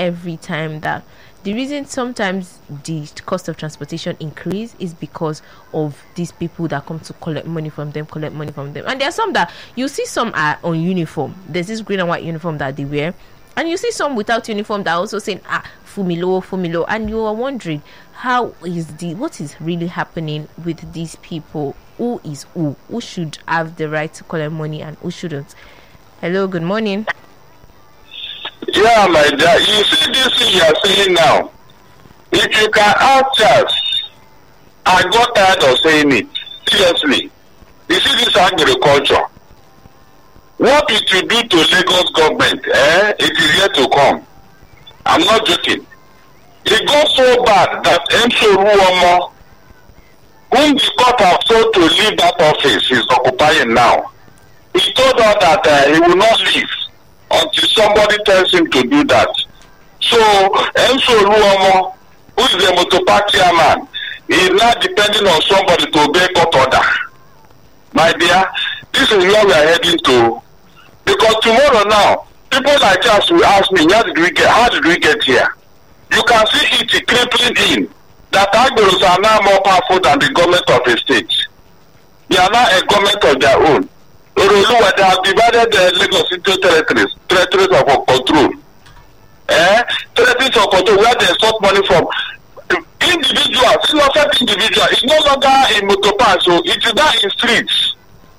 every time that the reason sometimes the cost of transportation increase is because of these people that come to collect money from them. And there are some that you see, some are on uniform. There's this green and white uniform that they wear, and you see some without uniform that are also saying Fumilo, and you are wondering what is really happening with these people. Who is who should have the right to collect money and who shouldn't? Hello, good morning. Yeah, my dear, you see this thing you are saying now. If you can ask Charles, I got tired of saying it. Seriously. You see this agriculture. What it will do to Lagos government, it is yet to come. I'm not joking. It got so bad that Enso Ruomo, whom the court have told to leave that office, is occupying now. He told her that he will not leave until somebody tells him to do that. So Enso Ruomo, who is the Motopa chairman, is now depending on somebody to obey court order. My dear, this is where we are heading to. Because tomorrow now, people like us will ask me, how did we get here? You can see it crippling in that Agberos are now more powerful than the government of a state. They are now a government of their own. They have divided the Lagos into territories of control. Territories of control where they sought money from individuals, innocent individuals. It's no longer in Motopa, so it is now in streets.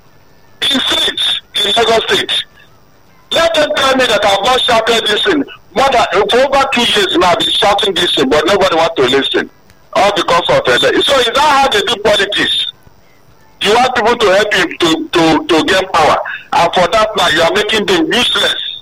In Lagos State. Let them tell me that I've not shouted this thing. For over 2 years now I've been shouting this thing, but nobody wants to listen. All because of it. So is that how they do politics? You want people to help you to gain power, and for that now you are making them useless.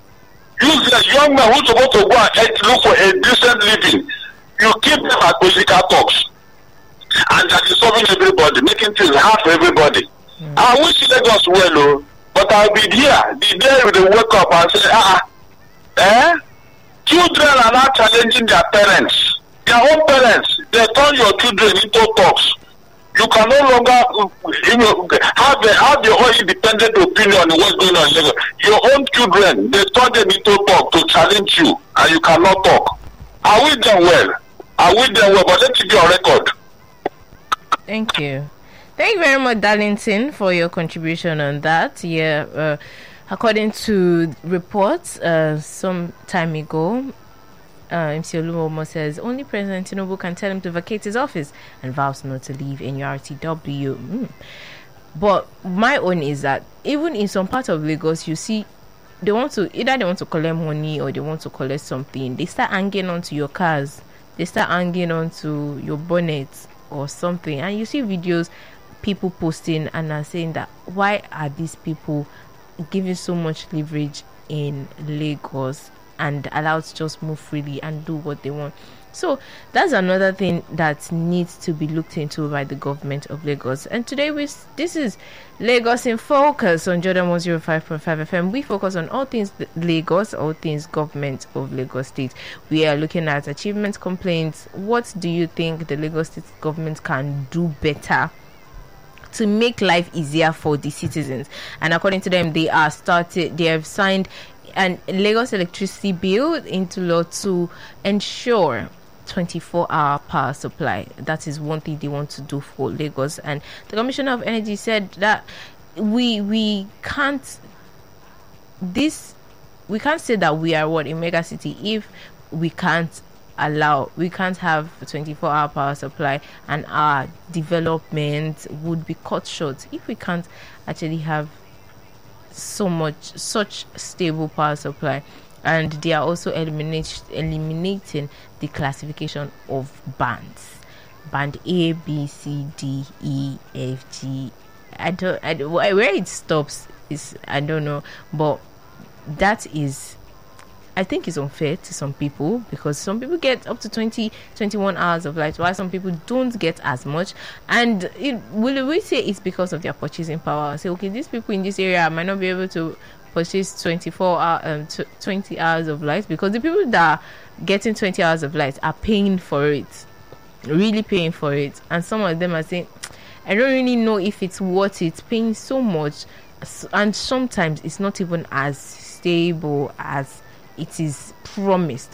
Young men who's supposed to go and look for a decent living, you keep them at political talks, and that is solving everybody, making things hard for everybody. I wish Lagos well, but I'll be here the day they wake up and say, children are not challenging their parents, their own parents. They turn your children into talks. You can no longer have your own independent opinion on what's going on in Lagos. Your own children, they turn them into talk to challenge you, and you cannot talk. Are we done well? But let it be on record. Thank you. Thank you very much, Darlington, for your contribution on that. Yeah, according to reports some time ago, MC Olumomo says only President Tinubu can tell him to vacate his office and vows not to leave NURTW. But my own is that even in some parts of Lagos, you see, they want to collect money or they want to collect something. They start hanging onto your cars. They start hanging onto your bonnet or something. And you see videos, people posting and are saying that why are these people giving so much leverage in Lagos and allowed to just move freely and do what they want? So that's another thing that needs to be looked into by the government of Lagos. And today this is Lagos in Focus on Jordan 105.5 FM. We focus on all things Lagos, all things government of Lagos State. We are looking at achievements, complaints. What do you think the Lagos State government can do better to make life easier for the citizens? And according to them, they have signed an Lagos electricity bill into law to ensure 24-hour power supply. That is one thing they want to do for Lagos. And the Commissioner of Energy said that we can't say that we are a mega city if we can't have 24-hour power supply, and our development would be cut short if we can't actually have such stable power supply. And they are also eliminating the classification of bands, band A, B, C, D, E, F, G. Where it stops is I don't know, but that is, I think, is unfair to some people, because some people get up to 21 hours of light, while some people don't get as much. And will we say it's because of their purchasing power? Say, okay, these people in this area might not be able to purchase 20 hours of light, because the people that are getting 20 hours of light are paying for it, really paying for it. And some of them are saying, I don't really know if it's worth it paying so much, and sometimes it's not even as stable as it is promised